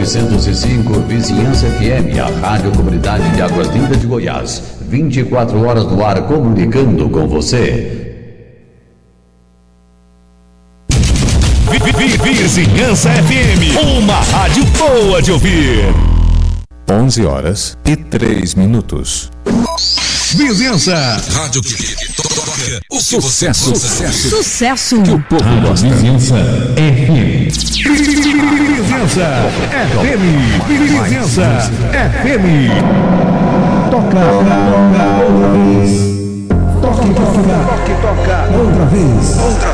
905 Vizinhança FM, a Rádio Comunidade de Águas Lindas de Goiás. 24 horas no ar comunicando com você. Vizinhança FM, uma rádio boa de ouvir. 11h03. Vizinhança. Rádio que toca o sucesso. Sucesso. Que o povo gosta. Vizinhança FM. Vizinhança FM. Vizinhança FM. Toca. Outra vez. Toca. Outra vez.